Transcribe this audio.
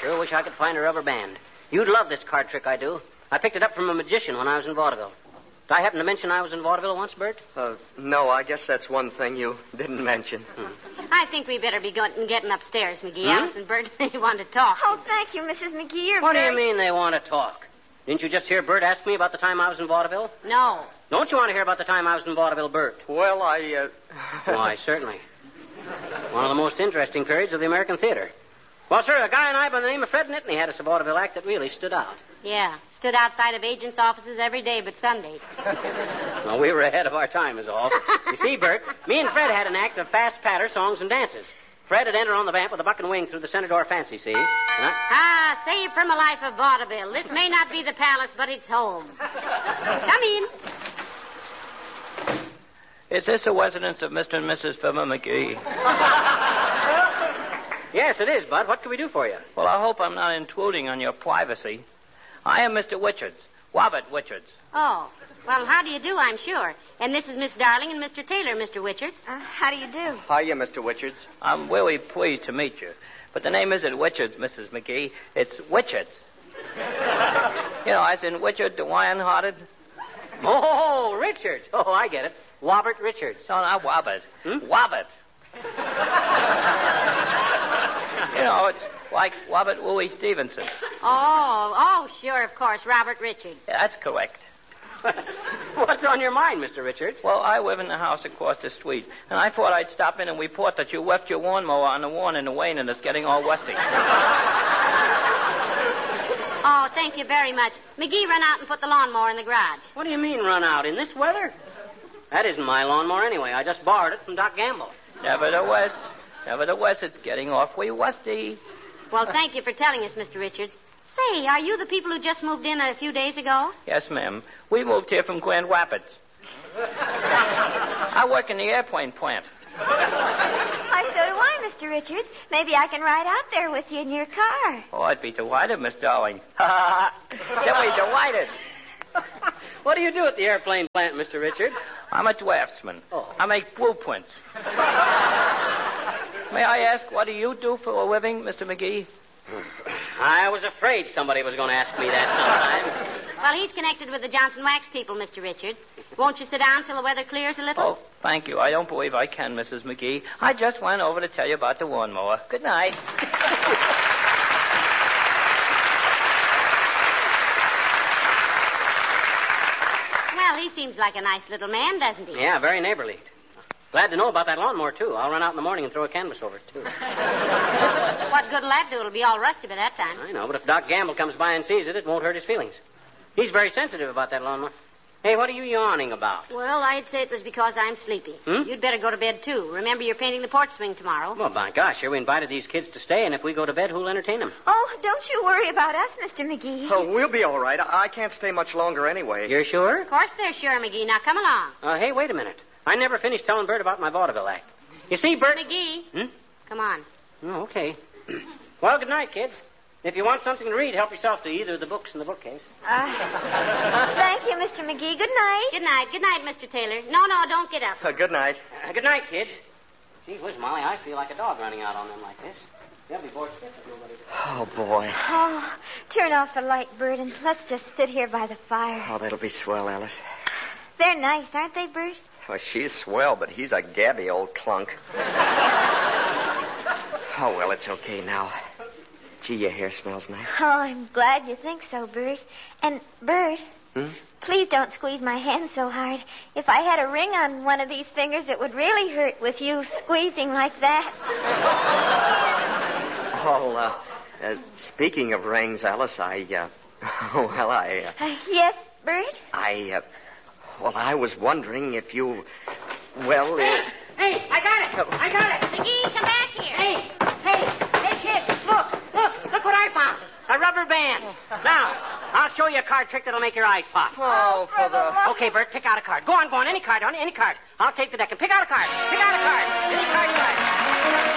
sure wish I could find a rubber band. You'd love this card trick, I do. I picked it up from a magician when I was in vaudeville. Did I happen to mention I was in vaudeville once, Bert? No, I guess that's one thing you didn't mention. I think we better be getting upstairs, McGee. Alice and Bert, they want to talk. Oh, thank you, Mrs. McGee. What do you mean they want to talk? Didn't you just hear Bert ask me about the time I was in vaudeville? No. Don't you want to hear about the time I was in vaudeville, Bert? Well, Why, certainly. One of the most interesting periods of the American theater. Well, sir, a guy and I by the name of Fred Nittany had a vaudeville act that really stood out. Yeah, stood outside of agents' offices every day but Sundays. Well, we were ahead of our time, is all. You see, Bert, me and Fred had an act of fast patter, songs, and dances. Fred would enter on the vamp with a buck and wing through the center door fancy, see? Saved from a life of vaudeville. This may not be the palace, but it's home. Come in. Is this the residence of Mr. and Mrs. Fibber McGee? Yes, it is, Bud. What can we do for you? Well, I hope I'm not intruding on your privacy. I am Mr. Richards, Robert Richards. Oh, well, how do you do, I'm sure. And this is Miss Darling and Mr. Taylor, Mr. Richards. How do you do? Hiya, Mr. Richards. I'm really pleased to meet you. But the name isn't Richards, Mrs. McGee. It's Richards. You know, as in Richard the Lion-Hearted. Oh, Richards. Oh, I get it. Robert Richards. No, not Robert. Robert. You know, it's like Robert Louis Stevenson. Oh, sure, of course, Robert Richards. Yeah, that's correct. What's on your mind, Mr. Richards? Well, I live in the house across the street, and I thought I'd stop in and report that you left your lawnmower on the lawn in the rain and it's getting all rusty. Oh, thank you very much. McGee, run out and put the lawnmower in the garage. What do you mean, run out? In this weather? That isn't my lawnmower anyway. I just borrowed it from Doc Gamble. Nevertheless, it's getting awfully rusty. Well, thank you for telling us, Mr. Richards. Say, are you the people who just moved in a few days ago? Yes, ma'am. We moved here from Grand Rapids. I work in the airplane plant. Why, so do I, Mr. Richards. Maybe I can ride out there with you in your car. Oh, I'd be delighted, Miss Darling. Silly, delighted. What do you do at the airplane plant, Mr. Richards? I'm a draftsman. Oh. I make blueprints. May I ask, what do you do for a living, Mr. McGee? I was afraid somebody was going to ask me that sometime. Well, he's connected with the Johnson Wax people, Mr. Richards. Won't you sit down till the weather clears a little? Oh, thank you. I don't believe I can, Mrs. McGee. I just went over to tell you about the lawnmower. Good night. Well, he seems like a nice little man, doesn't he? Yeah, very neighborly. Glad to know about that lawnmower, too. I'll run out in the morning and throw a canvas over it, too. What good'll that do? It'll be all rusty by that time. I know, but if Doc Gamble comes by and sees it, it won't hurt his feelings. He's very sensitive about that lawnmower. Hey, what are you yawning about? Well, I'd say it was because I'm sleepy. You'd better go to bed, too. Remember, you're painting the porch swing tomorrow. Well, my gosh, here we invited these kids to stay, and if we go to bed, who'll entertain them? Oh, don't you worry about us, Mr. McGee. Oh, we'll be all right. I can't stay much longer anyway. You're sure? Of course they're sure, McGee. Now, come along. Hey, wait a minute. I never finished telling Bert about my vaudeville act. You see, Bert... McGee. Come on. Oh, okay. Well, good night, kids. If you want something to read, help yourself to either of the books in the bookcase. Thank you, Mr. McGee. Good night. Good night. Good night, Mr. Taylor. No, don't get up. Good night. Good night, kids. Gee whiz, Molly, I feel like a dog running out on them like this. They'll be bored stiff if nobody... Oh, boy. Oh, turn off the light, Bert, and let's just sit here by the fire. Oh, that'll be swell, Alice. They're nice, aren't they, Bert? Well, she's swell, but he's a gabby old clunk. Oh, well, it's okay now. Gee, your hair smells nice. Oh, I'm glad you think so, Bert. And, Bert, please don't squeeze my hand so hard. If I had a ring on one of these fingers, it would really hurt with you squeezing like that. Oh, speaking of rings, Alice, Yes, Bert? I was wondering if you, Hey, I got it! McGee, come back here. Hey, kids, look what I found. A rubber band. Now, I'll show you a card trick that'll make your eyes pop. Oh, for the... Okay, Bert, pick out a card. Go on, any card, honey, any card. I'll take the deck and pick out a card. Any card you like.